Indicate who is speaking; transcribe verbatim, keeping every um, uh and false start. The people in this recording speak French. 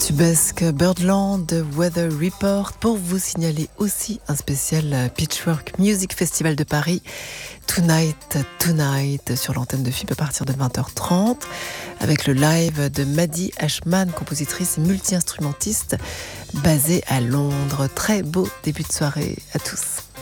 Speaker 1: Tubesque Birdland Weather Report pour vous signaler aussi un spécial Pitchfork Music Festival de Paris Tonight Tonight sur l'antenne de F I P à partir de vingt heures trente avec le live de Maddie Ashman, compositrice et multi-instrumentiste basée à Londres. Très beau début de soirée à tous.